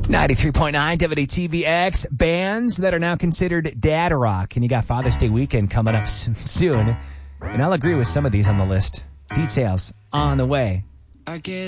93.9 WTVX, bands that are now considered dad rock. And you got Father's Day weekend coming up soon. And I'll agree with some of these on the list. Details on the way. I get